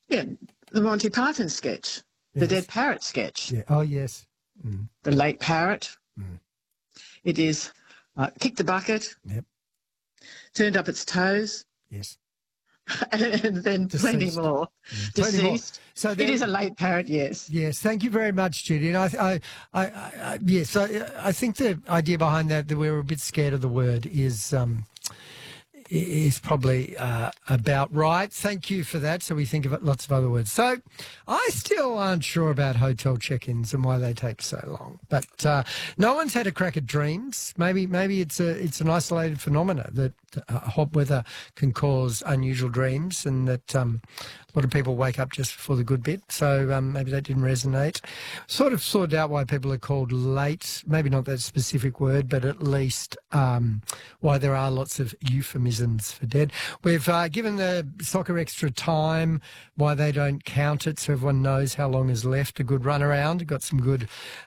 Yeah, the Monty Python sketch, the Yes. dead parrot sketch, Yeah. Oh, yes. Mm. the late parrot. Mm. It is kicked the bucket, Yep. turned up its toes, Yes. and then plenty Deceased. more. Plenty more. Deceased. So It is a late parrot, yes. Yes, thank you very much, Judy. And yes, I think the idea behind that we're a bit scared of the word is probably about right. Thank you for that. So we think of lots of other words. So I still aren't sure about hotel check-ins and why they take so long. But no one's had a crack at dreams. Maybe it's an isolated phenomena that hot weather can cause unusual dreams, and that a lot of people wake up just before the good bit. So maybe that didn't resonate. Sort of sorted out why people are called late. Maybe not that specific word, but at least why there are lots of euphemisms for dead. We've given the soccer extra time, why they don't count it, so everyone knows how long is left. A good run around. Got some good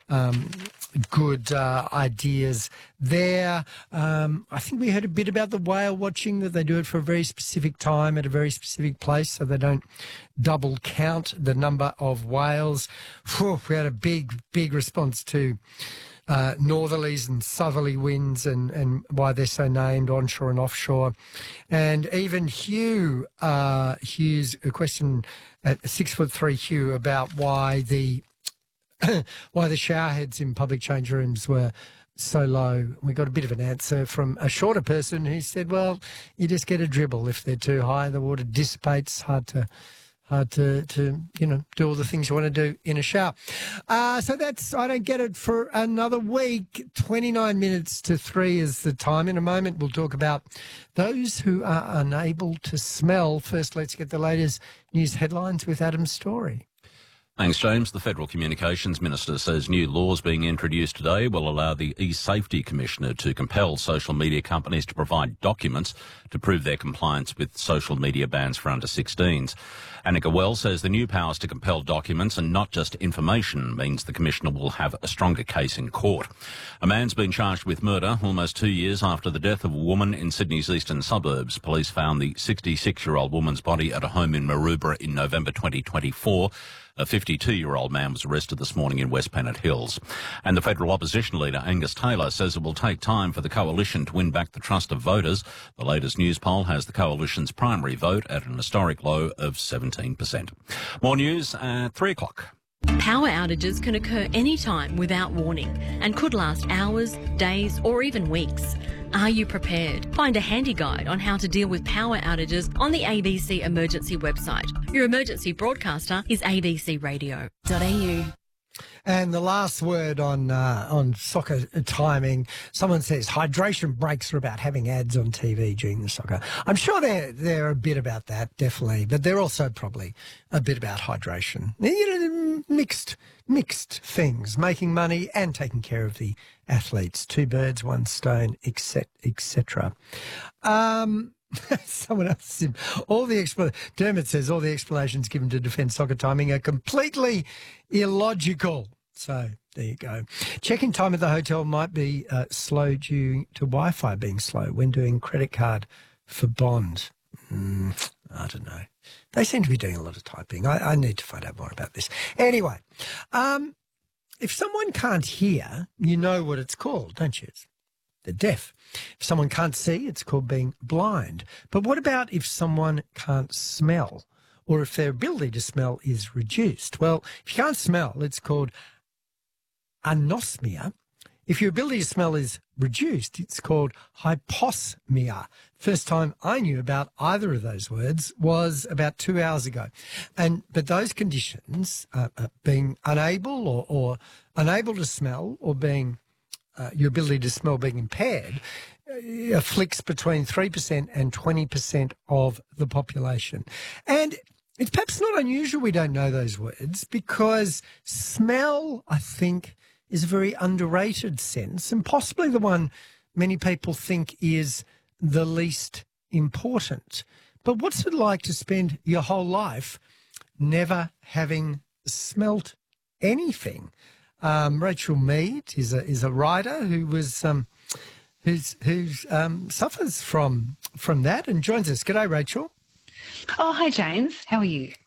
ideas there. I think we heard a bit about the whale watching, that they do it for a very specific time at a very specific place, so they don't double count the number of whales. Whew, we had a big response to northerlies and southerly winds and why they're so named, onshore and offshore. And even Hughes, a question at 6'3" Hugh, about why the shower heads in public change rooms were so low. We got a bit of an answer from a shorter person who said, well, you just get a dribble. If they're too high, the water dissipates. Hard to do all the things you want to do in a shower. So that's, I don't get it, for another week. 29 minutes to 3 is the time. In a moment, we'll talk about those who are unable to smell. First, let's get the latest news headlines with Adam Story. Thanks, James. The Federal Communications Minister says new laws being introduced today will allow the e-Safety Commissioner to compel social media companies to provide documents to prove their compliance with social media bans for under 16s. Annika Wells says the new powers to compel documents and not just information means the Commissioner will have a stronger case in court. A man's been charged with murder almost 2 years after the death of a woman in Sydney's eastern suburbs. Police found the 66-year-old woman's body at a home in Maroubra in November 2024. A 52-year-old man was arrested this morning in West Pennant Hills. And the federal opposition leader, Angus Taylor, says it will take time for the coalition to win back the trust of voters. The latest news poll has the coalition's primary vote at an historic low of 17%. More news at 3 o'clock. Power outages can occur anytime without warning and could last hours, days or even weeks. Are you prepared? Find a handy guide on how to deal with power outages on the ABC Emergency website. Your emergency broadcaster is ABC Radio.au. And the last word on soccer timing, someone says hydration breaks are about having ads on TV during the soccer. I'm sure they're a bit about that, definitely, but they're also probably a bit about hydration. Mixed things, making money and taking care of the athletes. Two birds, one stone, etc. Someone else said, Dermot says all the explanations given to defend soccer timing are completely illogical. So there you go. Check-in time at the hotel might be slow due to Wi-Fi being slow when doing credit card for bond. I don't know. They seem to be doing a lot of typing. I need to find out more about this. Anyway, if someone can't hear, you know what it's called, don't you? They're deaf. If someone can't see, it's called being blind. But what about if someone can't smell, or if their ability to smell is reduced? Well, if you can't smell, it's called anosmia. If your ability to smell is reduced, it's called hyposmia. First time I knew about either of those words was about 2 hours ago. But those conditions, being unable or unable to smell, or being your ability to smell being impaired, afflicts between 3% and 20% of the population. And it's perhaps not unusual we don't know those words, because smell, I think, is a very underrated sense, and possibly the one many people think is the least important. But what's it like to spend your whole life never having smelt anything? Rachel Mead is a writer who suffers from that and joins us. G'day, Rachel. Oh, hi, James. How are you?